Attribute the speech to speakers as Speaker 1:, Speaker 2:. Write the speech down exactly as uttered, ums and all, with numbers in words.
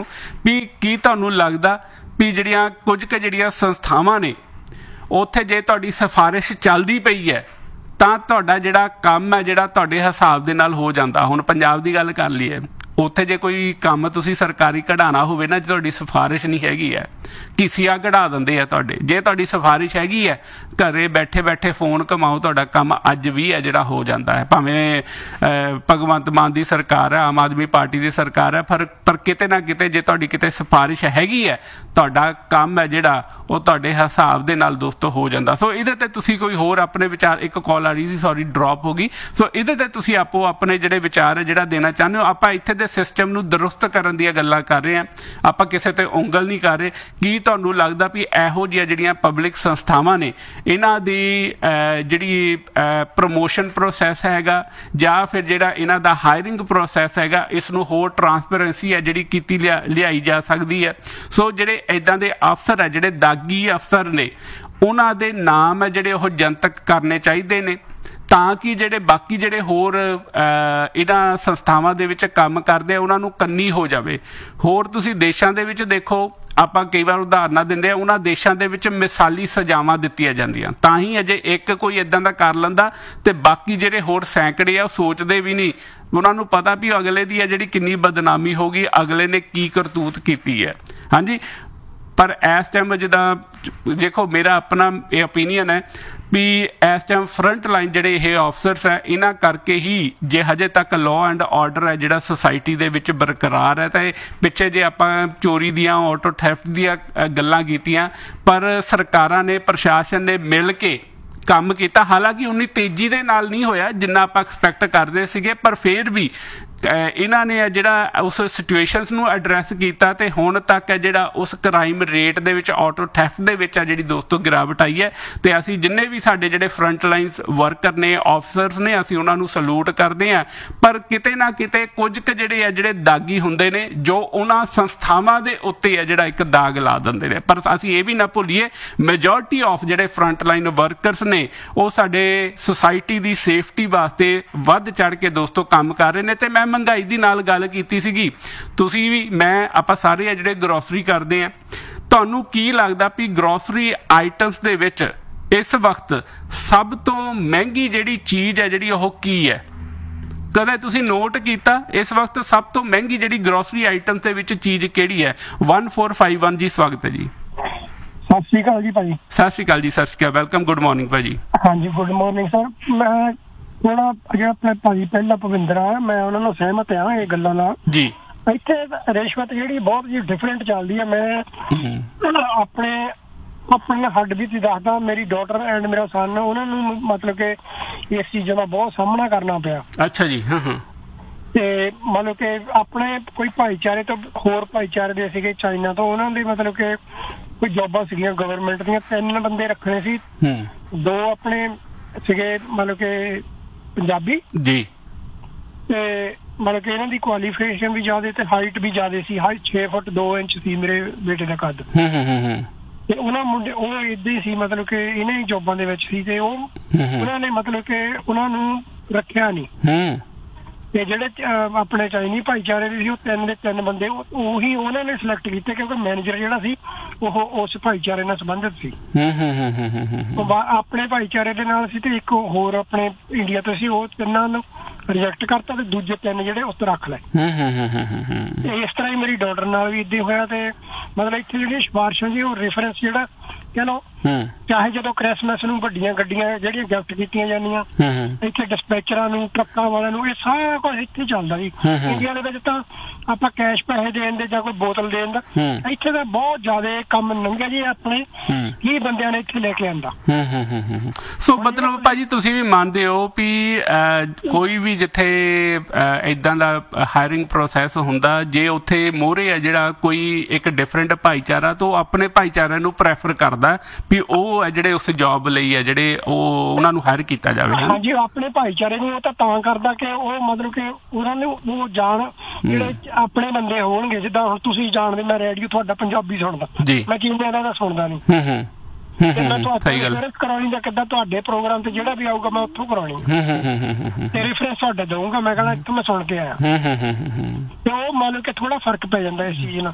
Speaker 1: ਵੀ ਕੀ ਤੁਹਾਨੂੰ ਲੱਗਦਾ ਵੀ ਜਿਹੜੀਆਂ ਕੁਝ ਕੁ ਜਿਹੜੀਆਂ ਸੰਸਥਾਵਾਂ ਨੇ ਉੱਥੇ ਜੇ ਤੁਹਾਡੀ ਸਿਫਾਰਿਸ਼ ਚੱਲਦੀ ਪਈ ਹੈ ਤਾਂ ਤੁਹਾਡਾ ਜਿਹੜਾ ਕੰਮ ਹੈ ਜਿਹੜਾ ਤੁਹਾਡੇ ਹਿਸਾਬ ਦੇ ਨਾਲ ਹੋ ਜਾਂਦਾ? ਹੁਣ ਪੰਜਾਬ ਦੀ ਗੱਲ ਕਰ ਲਈਏ, ਉੱਥੇ ਜੇ ਕੋਈ ਕੰਮ ਤੁਸੀਂ ਸਰਕਾਰੀ ਕਢਾਉਣਾ ਹੋਵੇ ਨਾ, ਜੇ ਤੁਹਾਡੀ ਸਿਫਾਰਿਸ਼ ਨਹੀਂ ਹੈਗੀ ਹੈ, ਕੀਸੀਆ ਕਢਾ ਦਿੰਦੇ ਆ ਤੁਹਾਡੇ। ਜੇ ਤੁਹਾਡੀ ਸਿਫਾਰਿਸ਼ ਹੈਗੀ ਹੈ, ਘਰੇ ਬੈਠੇ ਬੈਠੇ ਫੋਨ ਕਮਾਓ, ਤੁਹਾਡਾ ਕੰਮ ਅੱਜ ਵੀ ਹੈ ਜਿਹੜਾ ਹੋ ਜਾਂਦਾ ਹੈ। ਭਾਵੇਂ ਭਗਵੰਤ ਮਾਨ ਦੀ ਸਰਕਾਰ ਹੈ, ਆਮ ਆਦਮੀ ਪਾਰਟੀ ਦੀ ਸਰਕਾਰ ਹੈ, ਪਰ ਪਰ ਕਿਤੇ ਨਾ ਕਿਤੇ ਜੇ ਤੁਹਾਡੀ ਕਿਤੇ ਸਿਫਾਰਿਸ਼ ਹੈਗੀ ਹੈ, ਤੁਹਾਡਾ ਕੰਮ ਹੈ ਜਿਹੜਾ ਉਹ ਤੁਹਾਡੇ ਹਿਸਾਬ ਦੇ ਨਾਲ ਦੋਸਤੋ ਹੋ ਜਾਂਦਾ। ਸੋ ਇਹਦੇ ਤੇ ਤੁਸੀਂ ਕੋਈ ਹੋਰ ਆਪਣੇ ਵਿਚਾਰ, ਇੱਕ ਕਾਲ ਆ ਰਹੀ ਸੀ, ਸੌਰੀ ਡਰੋਪ ਹੋ ਗਈ। ਸੋ ਇਹਦੇ ਤੇ ਤੁਸੀਂ ਆਪੋ ਆਪਣੇ ਜਿਹੜੇ ਵਿਚਾਰ ਹੈ ਜਿਹੜਾ ਦੇਣਾ ਚਾਹੁੰਦੇ ਹੋ। ਆਪਾਂ ਇੱਥੇ ਦੇ ਸਿਸਟਮ ਨੂੰ ਦਰੁਸਤ ਕਰਨ ਦੀਆਂ ਗੱਲਾਂ ਕਰ ਰਹੇ ਹਾਂ, ਆਪਾਂ ਕਿਸੇ ਤੇ ਉਂਗਲ ਨਹੀਂ ਕਰ ਰਹੇ। ਕੀ ਤੁਹਾਨੂੰ ਲੱਗਦਾ ਵੀ ਇਹੋ ਜਿਹੀਆਂ ਜਿਹੜੀਆਂ ਪਬਲਿਕ ਸੰਸਥਾਵਾਂ ਨੇ ਇਹਨਾਂ ਦੀ ਜਿਹੜੀ ਪ੍ਰਮੋਸ਼ਨ ਪ੍ਰੋਸੈਸ ਹੈਗਾ ਜਾਂ ਫਿਰ ਜਿਹੜਾ ਇਹਨਾਂ ਦਾ ਹਾਇਰਿੰਗ ਪ੍ਰੋਸੈਸ ਹੈਗਾ, ਇਸ ਨੂੰ ਹੋਰ ਟਰਾਂਸਪੇਰੈਂਸੀ ਹੈ ਜਿਹੜੀ ਕੀਤੀ ਲਿਆ ਲਿਆਈ ਜਾ ਸਕਦੀ ਹੈ? ਸੋ ਜਿਹੜੇ ਇੱਦਾਂ ਦੇ ਅਫਸਰ ਹੈ, ਜਿਹੜੇ ਦਾਗੀ ਅਫਸਰ ਨੇ, ਉਹਨਾਂ ਦੇ ਨਾਮ ਹੈ ਜਿਹੜੇ ਉਹ ਜਨਤਕ ਕਰਨੇ ਚਾਹੀਦੇ ਨੇ ਤਾਂ ਕਿ ਜਿਹੜੇ ਬਾਕੀ ਜਿਹੜੇ ਹੋਰ ਇਹਨਾਂ ਸੰਸਥਾਵਾਂ ਦੇ ਵਿੱਚ ਕੰਮ ਕਰਦੇ ਆ ਉਹਨਾਂ ਨੂੰ ਕੰਨੀ ਹੋ ਜਾਵੇ। ਹੋਰ ਤੁਸੀਂ ਦੇਸ਼ਾਂ ਦੇ ਵਿੱਚ ਦੇਖੋ, ਆਪਾਂ ਕਈ ਵਾਰ ਉਦਾਹਰਨਾਂ ਦਿੰਦੇ ਆ, ਉਹਨਾਂ ਦੇਸ਼ਾਂ ਦੇ ਵਿੱਚ ਮਿਸਾਲੀ ਸਜ਼ਾਵਾਂ ਦਿੱਤੀਆਂ ਜਾਂਦੀਆਂ, ਤਾਂ ਹੀ ਅਜੇ ਇੱਕ ਕੋਈ ਇੱਦਾਂ ਦਾ ਕਰ ਲੈਂਦਾ ਤੇ ਬਾਕੀ ਜਿਹੜੇ ਹੋਰ ਸੈਂਕੜੇ ਆ ਉਹ ਸੋਚਦੇ ਵੀ ਨਹੀਂ। ਉਹਨਾਂ ਨੂੰ ਪਤਾ ਵੀ ਅਗਲੇ ਦੀ ਆ ਜਿਹੜੀ ਕਿੰਨੀ ਬਦਨਾਮੀ ਹੋ ਗਈ, ਅਗਲੇ ਨੇ ਕੀ ਕਰਤੂਤ ਕੀਤੀ ਹੈ। ਹਾਂਜੀ, ਪਰ ਇਸ ਟਾਈਮ ਜਿੱਦਾਂ ਦੇਖੋ, ਮੇਰਾ ਆਪਣਾ ਇਹ ਓਪੀਨੀਅਨ ਹੈ ਵੀ ਇਸ ਟਾਈਮ ਫਰੰਟ ਲਾਈਨ ਜਿਹੜੇ ਇਹ ਆਫਸਰਸ ਹੈ, ਇਹਨਾਂ ਕਰਕੇ ਹੀ ਜੇ ਹਜੇ ਤੱਕ ਲਾਅ ਐਂਡ ਆਰਡਰ ਹੈ ਜਿਹੜਾ ਸੁਸਾਇਟੀ ਦੇ ਵਿੱਚ ਬਰਕਰਾਰ ਹੈ। ਤਾਂ ਇਹ ਪਿੱਛੇ ਜੇ ਆਪਾਂ ਚੋਰੀ ਦੀਆਂ, ਆਟੋ ਥੈਫਟ ਦੀਆਂ ਗੱਲਾਂ ਕੀਤੀਆਂ, ਪਰ ਸਰਕਾਰਾਂ ਨੇ, ਪ੍ਰਸ਼ਾਸਨ ਨੇ ਮਿਲ ਕੇ ਕੰਮ ਕੀਤਾ। ਹਾਲਾਂਕਿ ਉਨੀ ਤੇਜ਼ੀ ਦੇ ਨਾਲ ਨਹੀਂ ਹੋਇਆ ਜਿੰਨਾ ਆਪਾਂ ਐਕਸਪੈਕਟ ਕਰਦੇ ਸੀਗੇ, ਪਰ ਫਿਰ ਵੀ ਇਹਨਾਂ ਨੇ ਜਿਹੜਾ ਉਸ ਸਿਚੁਏਸ਼ਨਸ ਨੂੰ ਐਡਰੈਸ ਕੀਤਾ ਤੇ ਹੁਣ ਤੱਕ ਹੈ ਜਿਹੜਾ ਉਸ ਕ੍ਰਾਈਮ ਰੇਟ ਦੇ ਵਿੱਚ, ਆਟੋ ਥੈਫਟ ਦੇ ਵਿੱਚ ਆ ਜਿਹੜੀ ਦੋਸਤੋ ਗਿਰਾਵਟ ਆਈ ਹੈ। ਤੇ ਅਸੀਂ ਜਿੰਨੇ ਵੀ ਸਾਡੇ ਜਿਹੜੇ ਫਰੰਟ ਲਾਈਨਸ ਵਰਕਰ ਨੇ, ਆਫਸਰਸ ਨੇ, ਅਸੀਂ ਉਹਨਾਂ ਨੂੰ ਸਲੂਟ ਕਰਦੇ ਹਾਂ। ਪਰ ਕਿਤੇ ਨਾ ਕਿਤੇ ਕੁਝ ਕੁ ਜਿਹੜੇ ਆ ਜਿਹੜੇ ਦਾਗੀ ਹੁੰਦੇ ਨੇ, ਜੋ ਉਹਨਾਂ ਸੰਸਥਾਵਾਂ ਦੇ ਉੱਤੇ ਆ ਜਿਹੜਾ ਇੱਕ ਦਾਗ ਲਾ ਦਿੰਦੇ ਨੇ। ਪਰ ਅਸੀਂ ਇਹ ਵੀ ਨਾ ਭੁੱਲੀਏ, ਮੈਜੋਰਟੀ ਆਫ ਜਿਹੜੇ ਫਰੰਟ ਲਾਈਨ ਵਰਕਰਸ ਨੇ ਉਹ ਸਾਡੇ ਸੁਸਾਇਟੀ ਦੀ ਸੇਫਟੀ ਵਾਸਤੇ ਵੱਧ ਚੜ ਕੇ ਦੋਸਤੋ ਕੰਮ ਕਰ ਰਹੇ ਨੇ। ਤੇ ਮੈਂ ਮਹਿੰਗਾਈ ਦੀ ਨਾਲ ਗੱਲ ਕੀਤੀ ਸੀਗੀ, ਤੁਸੀਂ ਵੀ, ਮੈਂ, ਆਪਾਂ ਸਾਰੇ ਆ ਜਿਹੜੇ ਗਰੋਸਰੀ ਕਰਦੇ ਆ, ਤੁਹਾਨੂੰ ਕੀ ਲੱਗਦਾ ਵੀ ਗਰੋਸਰੀ ਆਈਟਮਸ ਦੇ ਵਿੱਚ ਇਸ ਵਕਤ ਸਭ ਤੋਂ ਮਹਿੰਗੀ ਜਿਹੜੀ ਚੀਜ਼ ਹੈ ਜਿਹੜੀ ਉਹ ਕੀ ਹੈ? ਕਦੇ ਤੁਸੀਂ ਨੋਟ ਕੀਤਾ ਇਸ ਵਕਤ ਸਭ ਤੋਂ ਮਹਿੰਗੀ ਜਿਹੜੀ ਗਰੋਸਰੀ ਆਈਟਮ ਦੇ ਵਿੱਚ ਚੀਜ਼ ਕਿਹੜੀ ਹੈ? ਵਨ ਫੋਰ ਫਾਈਵ ਵਨ ਜੀ, ਸਵਾਗਤ ਹੈ ਜੀ।
Speaker 2: ਸਤਿ ਸ਼੍ਰੀ ਅਕਾਲ ਜੀ ਭਾਜੀ।
Speaker 1: ਸਤਿ ਸ਼੍ਰੀ ਅਕਾਲ ਜੀ, ਸਤਿ ਸ਼੍ਰੀ ਅਕਾਲ, ਵੈਲਕਮ, ਗੁੱਡ ਮਾਰਨਿੰਗ ਭਾਜੀ।
Speaker 2: ਹਾਂਜੀ, ਗੁੱਡ ਮਾਰਨਿੰਗ ਸਰ। ਮੈਂ ਥੋੜਾ ਜਿਹੜਾ ਆਪਣੇ ਭਾਜੀ ਪਹਿਲਾ ਭਵਿੰਦਰ ਆ, ਮੈਂ ਉਹਨਾਂ ਨਾਲ ਸਹਿਮਤ ਆ ਇਹ ਗੱਲਾਂ ਨਾਲ ਜੀ। ਇੱਥੇ ਰਿਸ਼ਵਤ ਜਿਹੜੀ ਬਹੁਤ ਜੀ ਡਿਫਰੈਂਟ ਚੱਲਦੀ ਹੈ। ਮੈਂ ਆਪਣੇ ਆਪਣੀ ਹੱਡ ਵੀ ਦੱਸਦਾ, ਮੇਰੀ ਡਾਟਰ ਐਂਡ ਮੇਰਾ ਸਨ, ਉਹਨਾਂ ਨੂੰ ਮਤਲਬ ਕਿ ਇਸ ਚੀਜ਼ਾਂ ਦਾ ਬਹੁਤ ਸਾਹਮਣਾ ਕਰਨਾ ਪਿਆ। ਅੱਛਾ ਜੀ। ਹਾਂ ਹਾਂ। ਤੇ ਮਤਲਬ ਕਿ ਆਪਣੇ ਕੋਈ ਭਾਈਚਾਰੇ ਤੋਂ ਹੋਰ ਭਾਈਚਾਰੇ ਦੇ ਸੀਗੇ, ਚਾਈਨਾ ਤੋਂ, ਉਹਨਾਂ ਦੇ ਮਤਲਬ ਕਿ ਕੋਈ ਜੋਬਾਂ ਸੀਗੀਆਂ ਗਵਰਨਮੈਂਟ ਦੀਆਂ, ਤਿੰਨ ਬੰਦੇ ਰੱਖਣੇ ਸੀ, ਦੋ ਆਪਣੇ ਸੀਗੇ ਮਤਲਬ ਕਿ ਪੰਜਾਬੀ ਜੀ, ਤੇ ਮਤਲਬ ਕਿ ਇਹਨਾਂ ਦੀ ਕੁਆਲੀਫਿਕੇਸ਼ਨ ਵੀ ਜ਼ਿਆਦਾ ਤੇ ਹਾਈਟ ਵੀ ਜ਼ਿਆਦਾ ਸੀ। ਹਾਈਟ ਛੇ ਫੁੱਟ ਦੋ ਇੰਚ ਸੀ ਮੇਰੇ ਬੇਟੇ ਦਾ ਕੱਦ। ਤੇ ਉਹਨਾਂ ਮੁੰਡੇ ਉਹ ਏਦਾਂ ਹੀ ਸੀ, ਮਤਲਬ ਕਿ ਇਹਨਾਂ ਹੀ ਜੋਬਾਂ ਦੇ ਵਿੱਚ ਸੀ, ਤੇ ਉਹ ਉਹਨਾਂ ਨੇ ਮਤਲਬ ਕਿ ਉਹਨਾਂ ਨੂੰ ਰੱਖਿਆ ਨਹੀਂ। ਤੇ ਜਿਹੜੇ ਆਪਣੇ ਚਾਈਨੀ ਭਾਈਚਾਰੇ ਦੇ ਸੀ ਉਹ ਤਿੰਨ ਦੇ ਤਿੰਨ ਬੰਦੇ ਉਹੀ ਉਹਨਾਂ ਨੇ ਸਿਲੈਕਟ ਕੀਤੇ, ਕਿਉਂਕਿ ਮੈਨੇਜਰ ਜਿਹੜਾ ਸੀ ਉਹ ਉਸ ਭਾਈਚਾਰੇ ਨਾਲ ਸੰਬੰਧਿਤ ਸੀ। ਆਪਣੇ ਭਾਈਚਾਰੇ ਦੇ ਨਾਲ ਸੀ ਤੇ ਇੱਕ ਹੋਰ ਆਪਣੇ ਇੰਡੀਆ ਤੋਂ ਸੀ, ਉਹ ਤਿੰਨਾਂ ਨੂੰ ਰਿਜੈਕਟ ਕਰਤਾ ਤੇ ਦੂਜੇ ਤਿੰਨ ਜਿਹੜੇ ਉਸ ਤੋਂ ਰੱਖ ਲਏ। ਤੇ ਇਸ ਤਰ੍ਹਾਂ ਹੀ ਮੇਰੀ ਡਾਟਰ ਨਾਲ ਵੀ ਏਦਾਂ ਹੋਇਆ। ਤੇ ਮਤਲਬ ਇੱਥੇ ਜਿਹੜੀਆਂ ਸਿਫਾਰਸ਼ਾਂ ਸੀ ਉਹ ਰੈਫਰੈਂਸ ਜਿਹੜਾ ਕਹਿ ਲਓ, ਚਾਹੇ ਜਦੋਂ ਕ੍ਰਿਸਮਸ ਨੂੰ ਵੱਡੀਆਂ ਗੱਡੀਆਂ ਜਿਹੜੀਆਂ ਗਿਫਟ ਕੀਤੀਆਂ ਜਾਂਦੀਆਂ, ਇੱਥੇ ਡਿਸਪੈਚਰਾਂ ਨੂੰ, ਟਰੱਕਾਂ ਵਾਲਿਆਂ ਨੂੰ, ਇਹ ਸਾਰਾ ਕੁਝ ਇੱਥੇ ਚੱਲਦਾ ਜੀ। ਇੰਡੀਆ ਦੇ ਵਿੱਚ ਤਾਂ ਆਪਾਂ ਕੈਸ਼ ਪੈਸੇ ਦੇਣ ਦੇ ਜਾਂ ਕੋਈ ਬੋਤਲ ਦੇਣ ਦਾ, ਇੱਥੇ ਤਾਂ ਬਹੁਤ ਜ਼ਿਆਦਾ ਕੰਮ ਲੰਘਿਆ ਜੀ। ਆਪਣੇ ਕੀ ਬੰਦਿਆਂ ਨੇ ਇੱਥੇ ਲੈ ਕੇ ਆਂਦਾ।
Speaker 1: ਸੋ ਮਤਲਬ ਭਾਜੀ ਤੁਸੀਂ ਵੀ ਮੰਨਦੇ ਹੋ ਵੀ ਕੋਈ ਵੀ ਜਿੱਥੇ ਏਦਾਂ ਦਾ ਹਾਇਰਿੰਗ ਪ੍ਰੋਸੈਸ ਹੁੰਦਾ, ਜੇ ਉੱਥੇ ਮੋਹਰੇ ਆ ਜਿਹੜਾ ਕੋਈ ਇੱਕ ਡਿਫਰੈਂਟ ਭਾਈਚਾਰਾ, ਤਾਂ ਉਹ ਆਪਣੇ ਭਾਈਚਾਰੇ ਨੂੰ ਪ੍ਰੈਫਰ ਕਰਦਾ ਵੀ ਉਹ ਹੈ ਜਿਹੜੇ ਉਸ ਜੌਬ ਲਈ ਹੈ ਜਿਹੜੇ ਉਹ ਉਹਨਾਂ ਨੂੰ ਹਾਇਰ ਕੀਤਾ ਜਾਵੇ।
Speaker 2: ਹਾਂਜੀ, ਆਪਣੇ ਭਾਈਚਾਰੇ ਨੂੰ ਉਹ ਤਾਂ ਤਾਂ ਕਰਦਾ ਕਿ ਉਹ ਮਤਲਬ ਕਿ ਉਹਨਾਂ ਨੂੰ ਉਹ ਜਾਣ, ਜਿਹੜੇ ਆਪਣੇ ਬੰਦੇ ਹੋਣਗੇ। ਜਿੱਦਾਂ ਹੁਣ ਤੁਸੀਂ ਜਾਣਦੇ, ਮੈਂ ਰੇਡੀਓ ਤੁਹਾਡਾ ਪੰਜਾਬੀ ਸੁਣਦਾ, ਮੈਂ ਕਿਵੇਂ ਦਾ ਸੁਣਦਾ ਨਹੀਂ। ਸਹੀ ਗੱਲ ਕਰਾਉਣੀ ਦਾ ਕਿੱਦਾਂ ਤੁਹਾਡੇ ਪ੍ਰੋਗਰਾਮ ਤੇ ਜਿਹੜਾ ਵੀ ਆਊਗਾ ਮੈਂ ਉੱਥੋਂ ਕਰਾਉਣੀ ਤੇ ਰੈਫਰੈਂਸ ਤੁਹਾਡਾ ਦਊਂਗਾ, ਮੈਂ ਕਹਿੰਦਾ ਇੱਥੋਂ ਮੈਂ ਸੁਣ ਕੇ ਆਇਆ। ਤੇ ਉਹ ਮੰਨ ਕੇ ਥੋੜਾ ਫਰਕ ਪੈ ਜਾਂਦਾ ਇਸ ਚੀਜ਼ ਨਾਲ।